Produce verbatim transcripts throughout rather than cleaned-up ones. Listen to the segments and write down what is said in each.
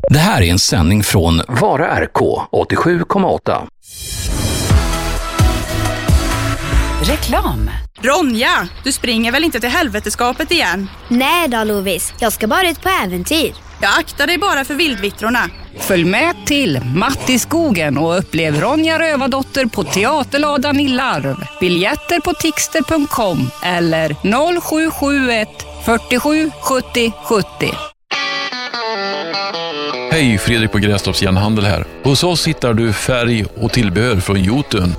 Det här är en sändning från Vara R K åttiosju komma åtta. Reklam. Ronja, du springer väl inte till helveteskapet igen? Nej då, Lovis. Jag ska bara ut på äventyr. Jag aktar dig bara för vildvittrorna. Följ med till Matt i skogen och upplev Ronja Rövardotter på Teaterladan i Larv. Biljetter på tixter punkt com eller noll sju sju ett fyrtiosju sjuttio sjuttio. Hej, Fredrik på Grästorps Järnhandel här. Hos oss hittar du färg och tillbehör från Jotun.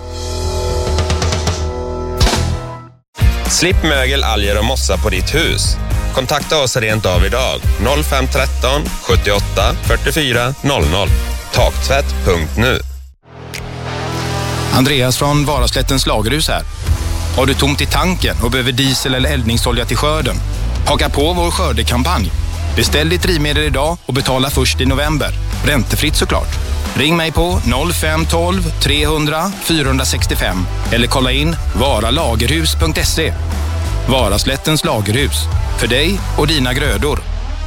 Slipp mögel, alger och mossa på ditt hus. Kontakta oss rent av idag. noll fem ett tre sjuttioåtta fyrtiofyra noll noll. Taktvätt punkt nu. Andreas från Varaslättens lagerhus här. Har du tomt i tanken och behöver diesel eller eldningsolja till skörden? Haka på vår skördekampanj. Beställ ditt drivmedel idag och betala först i november. Räntefritt såklart. Ring mig på noll fem ett två tre hundra fyra sex fem eller kolla in varalagerhus punkt se. Varaslättens lagerhus. För dig och dina grödor.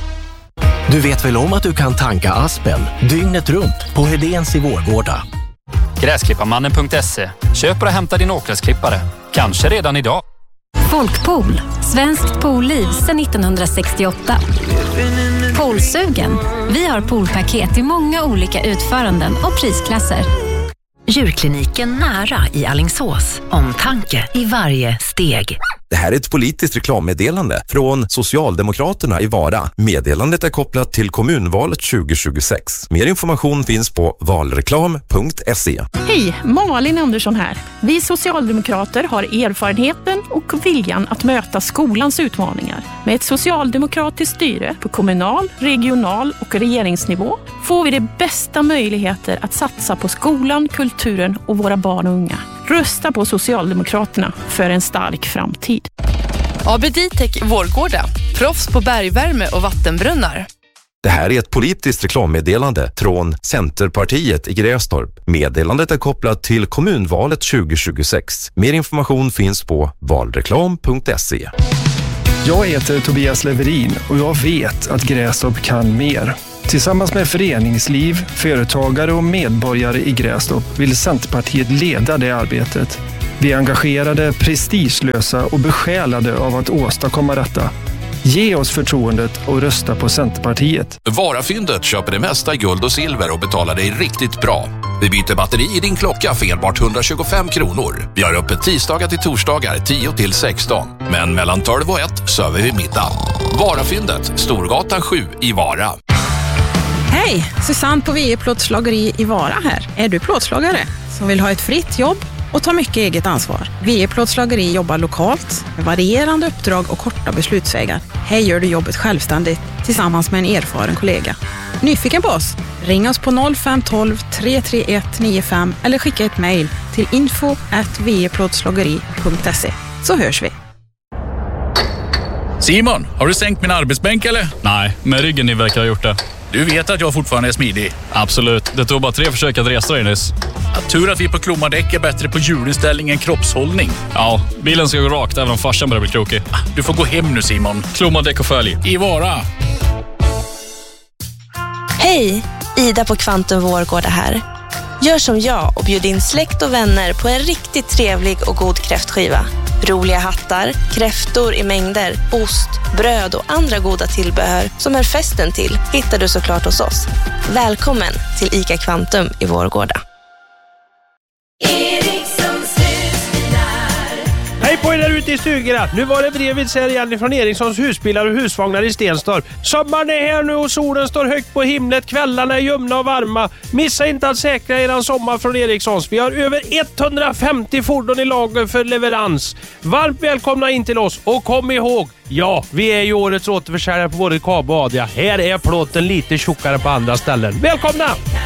Du vet väl om att du kan tanka Aspen dygnet runt på Hedéns i Vårgårda. Gräsklipparmannen punkt se. Köp och hämta din åkgräsklippare. Kanske redan idag. Folkpool. Svenskt poolliv sedan nittonhundrasextioåtta. Poolsugen. Vi har poolpaket i många olika utföranden och prisklasser. Djurkliniken Nära i Alingsås. Omtanke i varje steg. Det här är ett politiskt reklammeddelande från Socialdemokraterna i Vara. Meddelandet är kopplat till kommunvalet tjugo tjugosex. Mer information finns på valreklam punkt se. Hej, Malin Andersson här. Vi socialdemokrater har erfarenheten och viljan att möta skolans utmaningar. Med ett socialdemokratiskt styre på kommunal, regional och regeringsnivå får vi de bästa möjligheter att satsa på skolan, kulturen och våra barn och unga. Rösta på Socialdemokraterna för en stark framtid. A B D-Tech Vårgårda. Proffs på bergvärme och vattenbrunnar. Det här är ett politiskt reklammeddelande från Centerpartiet i Grästorp. Meddelandet är kopplat till kommunvalet tjugo tjugosex. Mer information finns på valreklam punkt se. Jag heter Tobias Leverin och jag vet att Grästorp kan mer. Tillsammans med föreningsliv, företagare och medborgare i Grästorp vill Centerpartiet leda det arbetet. Vi är engagerade, prestigelösa och besjälade av att åstadkomma detta. Ge oss förtroendet och rösta på Centerpartiet. Varafyndet köper det mesta i guld och silver och betalar dig riktigt bra. Vi byter batteri i din klocka för enbart etthundratjugofem kronor. Vi har öppet tisdagar till torsdagar tio till sexton. Men mellan tolv och ett söver vi middag. Varafyndet, Storgatan sju i Vara. Hej, Susanne på V E Plåtslageri i Vara här. Är du plåtslagare som vill ha ett fritt jobb och ta mycket eget ansvar? V E Plåtslageri jobbar lokalt med varierande uppdrag och korta beslutsvägar. Här gör du jobbet självständigt tillsammans med en erfaren kollega. Nyfiken på oss? Ring oss på noll fem ett två tre tre ett nio fem eller skicka ett mejl till info at v e plåtslageri punkt se. Så hörs vi. Simon, har du sänkt min arbetsbänk eller? Nej, men ryggen ni verkar ha gjort det. Du vet att jag fortfarande är smidig. Absolut, det tog bara tre försök att resa dig nyss. Att tur att vi på Klommardäck är bättre på hjulinställning än kroppshållning. Ja, bilen ska gå rakt även om farsan börjar bli krokig. Du får gå hem nu, Simon. Klommardäck och följ. I Vara. Hej, Ida på Kvantum Vårgårda här. Gör som jag och bjud in släkt och vänner på en riktigt trevlig och god kräftskiva. Roliga hattar, kräftor i mängder, ost, bröd och andra goda tillbehör som är festen till hittar du såklart hos oss. Välkommen till ICA Kvantum i Vårgårda. Hej på er där ute i stugorna. Nu var det brevet här igen från Erikssons husbilar och husvagnar i Stenstorp. Sommaren är här nu och solen står högt på himlet. Kvällarna är ljumna och varma. Missa inte att säkra eran sommar från Erikssons. Vi har över etthundrafemtio fordon i lager för leverans. Varmt välkomna in till oss och kom ihåg, ja, vi är ju årets återförsäljare på både Kabo och Adria. Här är plåten lite tjockare på andra ställen. Välkomna!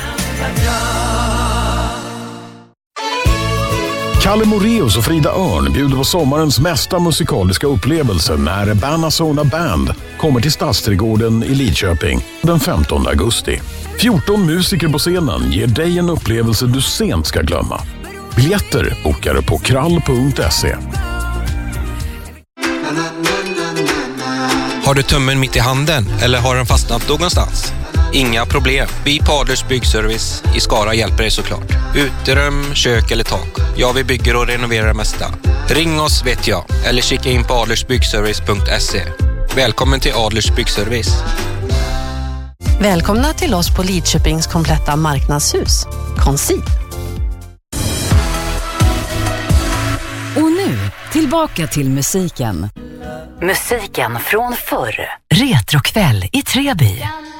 Kalle Moreus och Frida Örn bjuder på sommarens mesta musikaliska upplevelse när Banazona Band kommer till Stadsträdgården i Lidköping den femtonde augusti. fjorton musiker på scenen ger dig en upplevelse du sent ska glömma. Biljetter bokar du på krall punkt se. Har du tummen mitt i handen eller har den fastnat någonstans? Inga problem. Vi på Adlers Byggservice i Skara hjälper dig såklart. Uterum, kök eller tak. Ja, vi bygger och renoverar det mesta. Ring oss vet jag. Eller kika in på adlersbyggservice punkt se. Välkommen till Adlers Byggservice. Välkomna till oss på Lidköpings kompletta marknadshus. Conceal. Och nu, tillbaka till musiken. Musiken från förr. Retrokväll i Treby.